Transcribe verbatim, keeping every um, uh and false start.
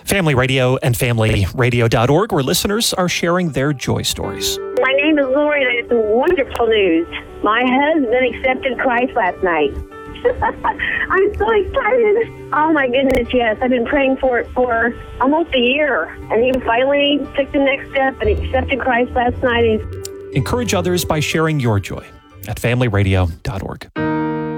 Family Radio and family radio dot org, where listeners are sharing their joy stories. My name is Lori, and it's wonderful news. My husband accepted Christ last night. I'm so excited. Oh, my goodness, yes. I've been praying for it for almost a year. And he finally took the next step and accepted Christ last night. Encourage others by sharing your joy at family radio dot org.